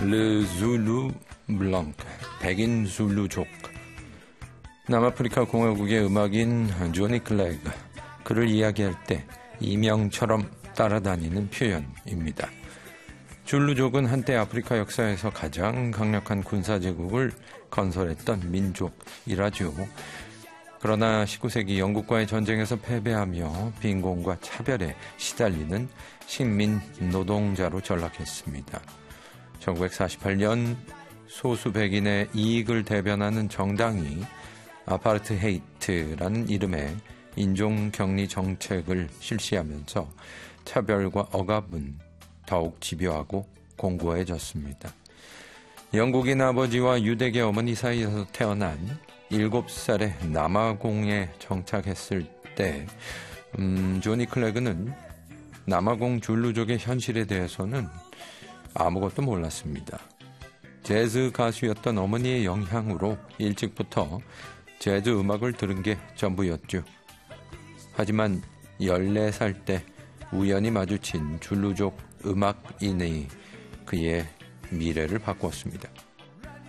르 줄루 블랑크, 백인 줄루족. 남아프리카 공화국의 음악인 조니 클래그, 그를 이야기할 때 이명처럼 따라다니는 표현입니다. 줄루족은 한때 아프리카 역사에서 가장 강력한 군사제국을 건설했던 민족이라죠. 그러나 19세기 영국과의 전쟁에서 패배하며 빈곤과 차별에 시달리는 식민 노동자로 전락했습니다. 1948년 소수 백인의 이익을 대변하는 정당이 아파르트헤이트라는 이름의 인종격리 정책을 실시하면서 차별과 억압은 더욱 집요하고 공고해졌습니다. 영국인 아버지와 유대계 어머니 사이에서 태어난 7살의 남아공에 정착했을 때 조니 클래그는 남아공 줄루족의 현실에 대해서는 아무것도 몰랐습니다. 재즈 가수였던 어머니의 영향으로 일찍부터 재즈 음악을 들은 게 전부였죠. 하지만 14살 때 우연히 마주친 줄루족 음악인이 그의 미래를 바꾸었습니다.